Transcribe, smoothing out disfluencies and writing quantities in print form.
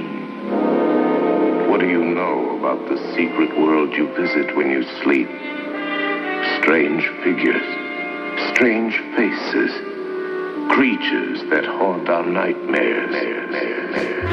What do you know about the secret world you visit when you sleep? Strange figures, strange faces, creatures that haunt our nightmares.